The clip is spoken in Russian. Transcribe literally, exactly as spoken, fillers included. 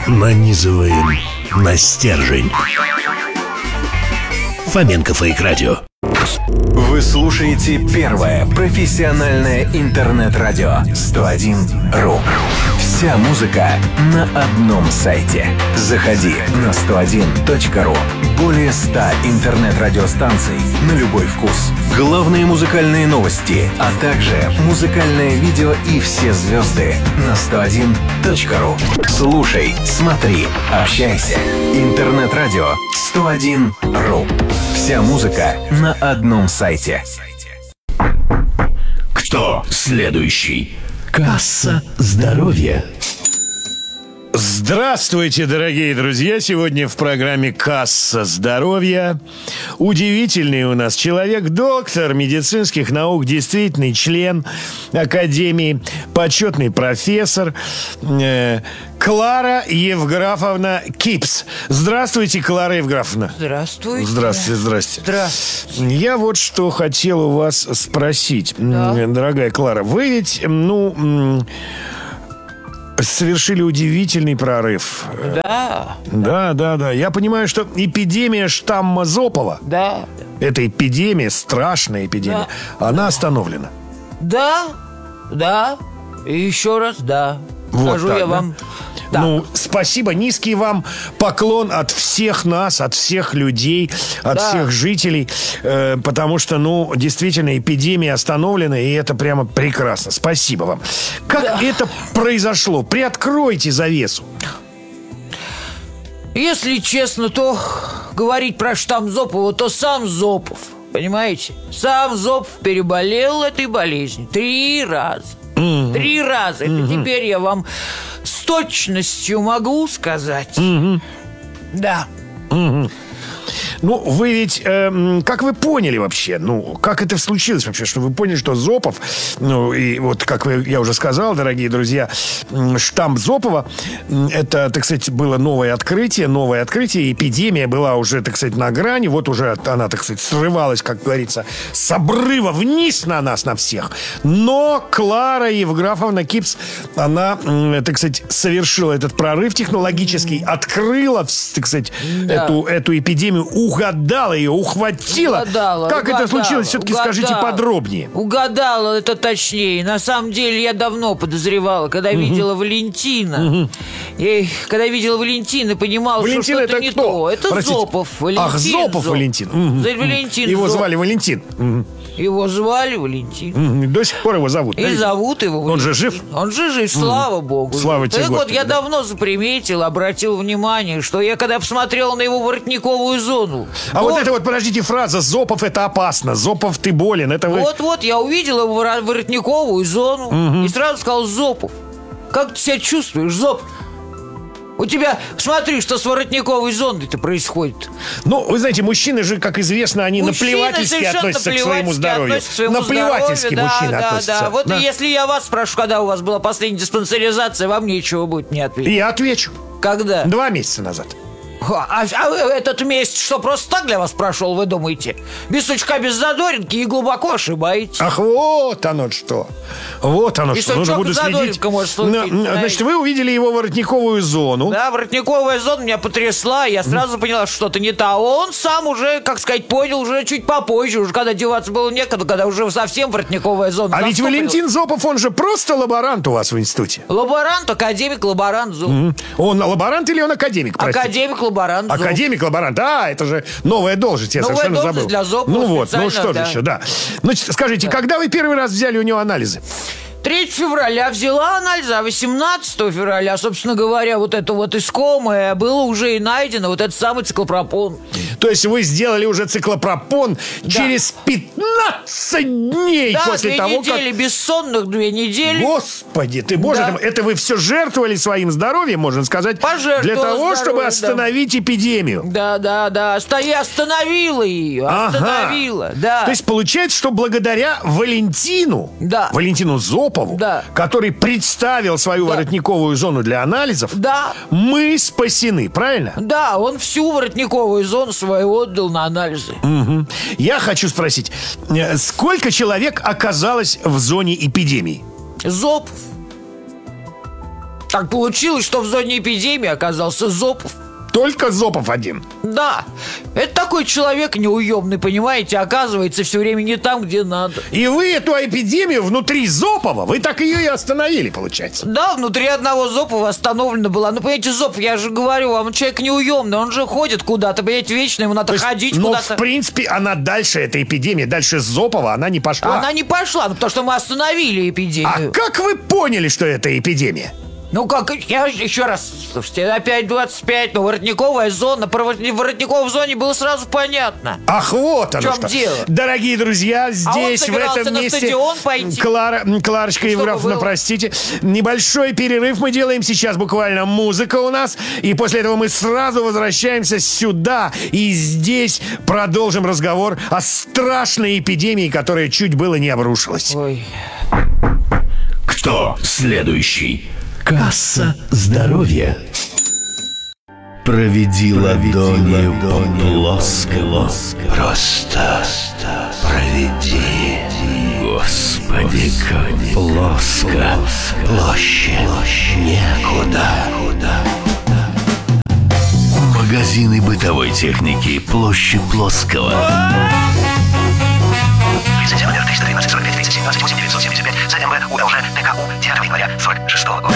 Нанизываем на стержень. Фоменко Фейк Радио. Вы слушаете первое профессиональное интернет-радио сто один ру. Вся музыка на одном сайте. Заходи на сто один точка ру. Более ста интернет-радиостанций на любой вкус. Главные музыкальные новости, а также музыкальное видео и все звезды на сто один точка ру. Слушай, смотри, общайся. Интернет-радио сто один ру. Вся музыка на одном сайте. Кто следующий? Касса здоровья. Здравствуйте, дорогие друзья! Сегодня в программе «Касса здоровья» удивительный у нас человек, доктор медицинских наук, действительный член Академии, почетный профессор э, Клара Евграфовна Кипс. Здравствуйте, Клара Евграфовна. Здравствуйте. Здравствуйте, здравствуйте. Здравствуйте. Я вот что хотел у вас спросить, Да. дорогая Клара. Вы ведь, ну... совершили удивительный прорыв. Да. Да, да, да. Я понимаю, что эпидемия штамма Зопова, Да. эта эпидемия, страшная эпидемия, Да. она остановлена. Да. Да. И еще раз да. Вот Скажу так, я да? вам. Да. Ну, спасибо, низкий вам поклон от всех нас, от всех людей, от Да. всех жителей, э, потому что, ну, действительно, эпидемия остановлена, и это прямо прекрасно. Спасибо вам. Как Да. это произошло? Приоткройте завесу. Если честно, то говорить про штамм Зопова, то сам Зопов, понимаете? Сам Зопов переболел этой болезнью три раза. Mm-hmm. Три раза. Это mm-hmm. теперь я вам с точностью могу сказать. Mm-hmm. Да. Mm-hmm. Ну, вы ведь, э, как вы поняли вообще, ну, как это случилось вообще, что вы поняли, что Зопов, ну, и вот, как вы, я уже сказал, дорогие друзья, штамм Зопова, это, так сказать, было новое открытие, новое открытие, эпидемия была уже, так сказать, на грани, вот уже она, так сказать, срывалась, как говорится, с обрыва вниз на нас, на всех. Но Клара Евграфовна Кипс, она, так сказать, совершила этот прорыв технологический, открыла, так сказать, Да. эту, эту эпидемию, угадала ее, ухватила. Угадала, как угадала, это случилось? Все-таки угадала. скажите подробнее. Угадала, это точнее. На самом деле я давно подозревала, когда Угу. видела Валентина. Угу. Я, когда видела Валентина, понимала, Валентин что что-то это не кто? то. Это Простите. Зопов. Валентин. Ах, Зопов Зоп. Валентин. Угу. За- Валентин Его Зоп. звали Валентин. Угу. Его звали Валентин. Угу. До сих пор его зовут. И знаете? зовут его Он же Валентин. жив? Он же жив, слава богу. Слава тебе, Так вот, Господи, я да. давно заприметил, обратил внимание, что я когда посмотрел на его воротниковую зону. А то- вот это вот, подождите, фраза «Зопов это опасно», «Зопов ты болен», это вы... Вот-вот, я увидел его вора- воротниковую зону и сразу сказал: Зопов, как ты себя чувствуешь, Зоп? У тебя, смотри, что с воротниковой зоной-то происходит. Ну, вы знаете, мужчины же, как известно, они Мужчины наплевательски совершенно относятся к своему наплевательски здоровью. относятся к своему Наплевательски здоровью, мужчины да, относятся. Да, да. Вот Да. и если я вас спрошу, когда у вас была последняя диспансеризация, вам нечего будет мне ответить. И я отвечу. Когда? Два месяца назад. А, а вы этот месяц что, просто так для вас прошел, вы думаете? Без сучка, без задоринки, и глубоко ошибаетесь. Ах, вот оно что. Вот оно И что. Нужно сучок буду и следить. задоринка может случиться, На- на- знаете. Значит, вы увидели его воротниковую зону. Да, воротниковая зона меня потрясла, я сразу поняла, что что-то не то. А он сам уже, как сказать, понял уже чуть попозже, уже когда деваться было некогда, когда уже совсем воротниковая зона. А ведь застопорилась. Валентин Зопов, он же просто лаборант у вас в институте. Лаборант, академик, лаборант, Зуб. Он лаборант или он академик, простите? Академик, лаборант, Зуб. Академик, лаборант. А, это же новая должность, я Новая совершенно должность забыл. для Зопова Ну вот, ну специально, что да. же еще, да. Ну, скажите, когда вы первый раз взяли у него анализы? третьего февраля взяла анализ, а восемнадцатого февраля, собственно говоря, вот это вот искомое было уже и найдено, вот этот самый циклопропон. То есть вы сделали уже циклопропон Да. через пятнадцать дней Да, после две того, недели, бессонных две недели. как... Господи, ты, боже Да. ты мой, это вы все жертвовали своим здоровьем, можно сказать, Пожертвовала для того, чтобы здоровьем, да. остановить эпидемию. Да, да, да. Ста- Я остановила ее. Ага. Остановила. Да. То есть получается, что благодаря Валентину, Да. Валентину Зопову, Да. который представил свою Да. воротниковую зону для анализов, Да. мы спасены, правильно? Да, он всю воротниковую зону свою отдал на анализы. Мгм. Я хочу спросить, э, сколько человек оказалось в зоне эпидемии? Зопов. Так получилось, что в зоне эпидемии оказался Зопов. Только Зопов один. Да, это такой человек неуемный, понимаете, оказывается все время не там, где надо. И вы эту эпидемию внутри Зопова, вы так ее и остановили, получается. Да, внутри одного Зопова остановлена была. Ну, понимаете, Зопов, я же говорю вам, он человек неуемный, он же ходит куда-то, понимаете, вечно ему надо То есть, ходить но, куда-то. в принципе, она дальше, эта эпидемия, дальше Зопова, она не пошла. Она не пошла, ну, потому что мы остановили А эпидемию. как вы поняли, что это эпидемия? Ну как, я еще раз, слушайте, опять двадцать пять, ну воротниковая зона, про воротниковую в зоне было сразу понятно. Ах, вот оно В чем что. дело? Дорогие друзья, здесь, в собирался этом на месте... стадион пойти. Клара, Кларочка Что бы Евграфовна, было? простите. Небольшой перерыв мы делаем. Сейчас буквально музыка у нас. И после этого мы сразу возвращаемся сюда. И здесь продолжим разговор о страшной эпидемии, которая чуть было не обрушилась. Ой. Кто следующий? Касса здоровья. Проведи ладонью по плоскому. Просто проведи. Господи, как плоско. Площе некуда. Магазины бытовой техники площадь Плоского. Лицензия номер триста тринадцать сорок пять тридцать семь двадцать восемь девятьсот семьдесят пять ЗМВ УЛЖ ТКУ девятого января сорок шестого года.